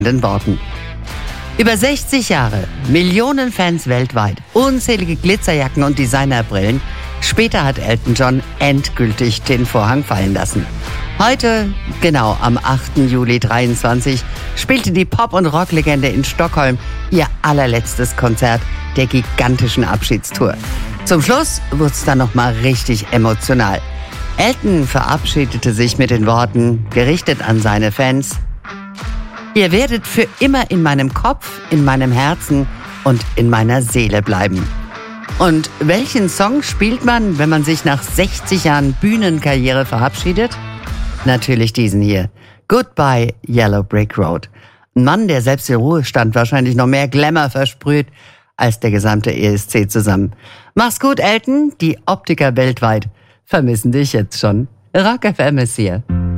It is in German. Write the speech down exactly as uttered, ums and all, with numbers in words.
den Worten. Über sechzig Jahre, Millionen Fans weltweit, unzählige Glitzerjacken und Designerbrillen. Später hat Elton John endgültig den Vorhang fallen lassen. Heute, genau am achten Juli dreiundzwanzig, spielte die Pop- und Rocklegende in Stockholm ihr allerletztes Konzert der gigantischen Abschiedstour. Zum Schluss wurde es dann nochmal richtig emotional. Elton verabschiedete sich mit den Worten, gerichtet an seine Fans: Ihr werdet für immer in meinem Kopf, in meinem Herzen und in meiner Seele bleiben. Und welchen Song spielt man, wenn man sich nach sechzig Jahren Bühnenkarriere verabschiedet? Natürlich diesen hier. Goodbye Yellow Brick Road. Ein Mann, der selbst im Ruhestand wahrscheinlich noch mehr Glamour versprüht als der gesamte E S C zusammen. Mach's gut, Elton. Die Optiker weltweit vermissen dich jetzt schon. Rock F M ist hier.